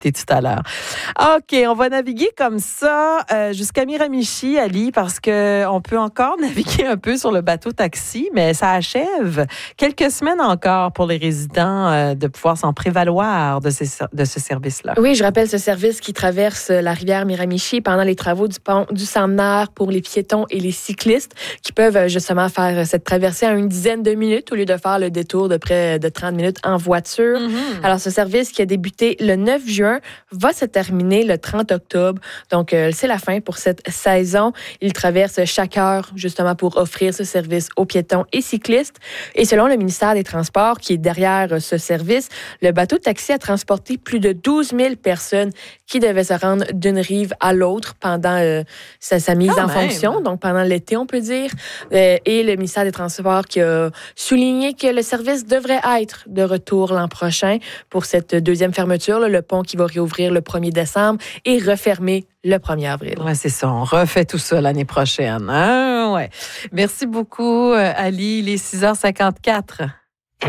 tout à l'heure. OK, on va naviguer comme ça jusqu'à Miramichi, Ali, parce qu'on peut encore naviguer un peu sur le bateau taxi, mais ça achève quelques semaines encore pour les résidents de pouvoir s'en prévaloir de ce service-là. Oui, je rappelle ce service qui traverse la rivière Miramichi pendant les travaux du pont du Centenaire pour les piétons et les cyclistes qui peuvent justement faire cette traversée en une dizaine de minutes au lieu de faire le détour de près de 30 minutes en voiture. Mm-hmm. Alors, ce service qui a débuté le 9 juin va se terminer le 30 octobre. Donc, c'est la fin pour cette saison. Il traverse chaque heure justement pour offrir ce service aux piétons et cyclistes. Et selon le ministère des Transports qui est derrière ce service, le bateau taxi a transporté plus de 12 000 personnes qui devaient se rendre d'une rive à l'autre pendant sa mise en fonction, donc pendant l'été, on peut dire. Et le ministère des Transports qui a souligné que le service devrait être de retour l'an prochain pour cette deuxième fermeture, là, le pont qui va réouvrir le 1er décembre et refermer le 1er avril. Oui, c'est ça. On refait tout ça l'année prochaine. Hein? Ouais. Merci beaucoup, Ali. Il est 6h54.